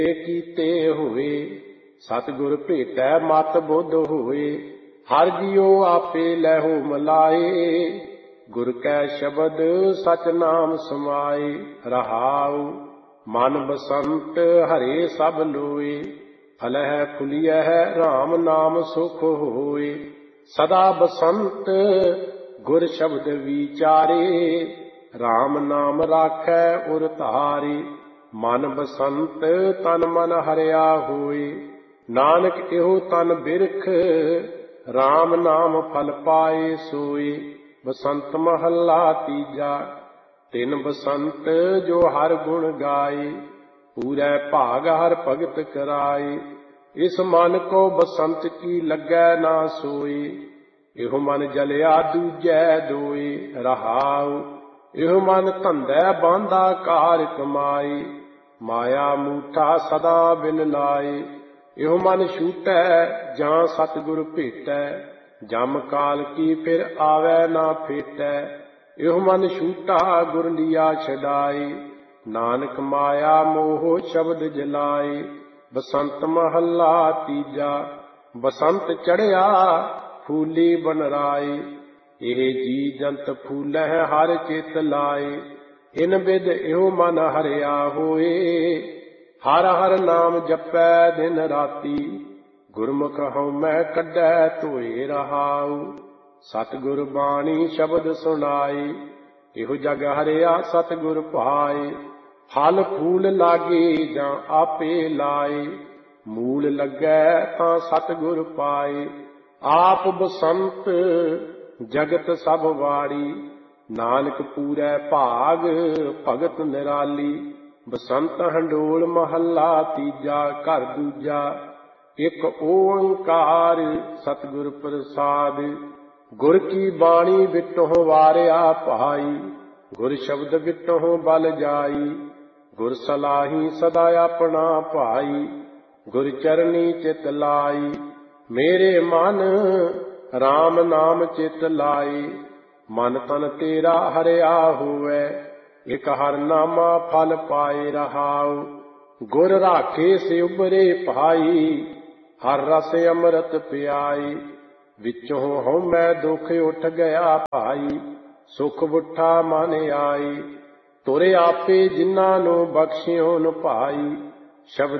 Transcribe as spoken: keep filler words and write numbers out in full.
कीते हुए सतगुर भेटै मत बुद्ध हुए। हर जियो आपे लहु मलाए गुर कै शब्द सच नाम समाए। रहाउ मन बसंत हरे सब लोए फलह फुलियह राम नाम सुख होए। सदा बसंत गुर शब्द विचारे राम नाम राखै उर धारे। मन बसंत तन मन हरिया होए नानक एहो तन बिरख राम नाम फल पाए सोए। बसंत महला तीजा तिन बसंत जो हर गुण गाए पूरै भाग हर भगत कराए। इस मन को बसंत की लगै ना सोए एहो मन जलिया दूजै दोए। रहाउ एहो मन धंधै बांधा कार कमाए माया मूठा सदा बिन लाए। एहो मन छूटै जां सतगुर भेटै जम काल की फिर आवै ना फेटै। एहो मन छूटा गुर लिया छडाए नानक माया मोह शब्द जलाए। बसंत महला तीजा बसंत चढ़िया फूली बनराए ਇਹ जी जंत फूलह हर चित लाए। इन बिद एहो मन हरिया होए हर हर नाम जपै दिन राती गुरमुख हउमੈ ਕੱਢੈ ਧੋਏ। रहाउ सतगुर बाणी शब्द सुनाए एहो जग हरिया सतगुर भाए। फल फूल लागे जां आपे लाए मूल लगै तां सतगुर पाए। आप बसंत जगत सब वारी नानक पूरै भाग भगत निराली। बसंत हंडोल महला तीजा घर दूजा एक ओंकार सतगुर प्रसाद। गुर की बाणी बिटों वारिया भाई गुर शब्द बिटों बल जाई। गुर सलाही सदा अपना भाई गुर चरनी चित लाई। मेरे मन राम नाम चित लाए मन तन तेरा हरिया होवै एक हर नामा फल पाए। रहाउ गुर राखे से उबरे भाई हर रस अमृत पियाई। विचों हउमੈ दुख उठ गया भाई सुख बुठा मन आई। तुर आपे जिन्हां ਨੂੰ ਬਖਸ਼ਿਓ ਨ ਭਾਈ शब्द